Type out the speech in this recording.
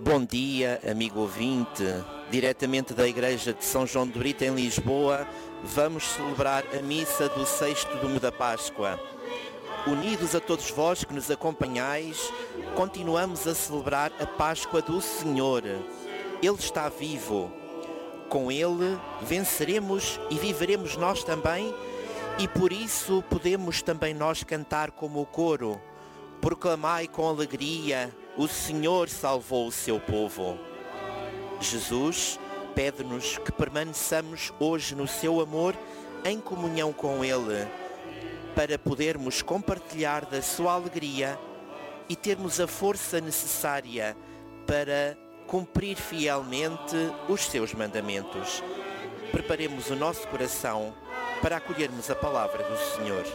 Bom dia, amigo ouvinte. Diretamente da Igreja de São João de Brito, em Lisboa, vamos celebrar a missa do 6º domingo da Páscoa. Unidos a todos vós que nos acompanhais, continuamos a celebrar a Páscoa do Senhor. Ele está vivo. Com Ele venceremos e viveremos nós também, e por isso podemos também nós cantar como o coro. Proclamai com alegria, o Senhor salvou o seu povo. Jesus pede-nos que permaneçamos hoje no seu amor, em comunhão com Ele, para podermos compartilhar da sua alegria e termos a força necessária para cumprir fielmente os seus mandamentos. Preparemos o nosso coração para acolhermos a palavra do Senhor.